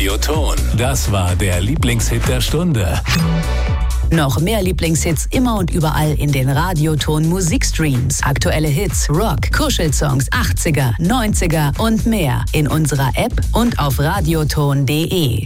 Radioton. Das war der Lieblingshit der Stunde. Noch mehr Lieblingshits immer und überall in den Radioton Musikstreams. Aktuelle Hits, Rock, Kuschelsongs, 80er, 90er und mehr in unserer App und auf radioton.de.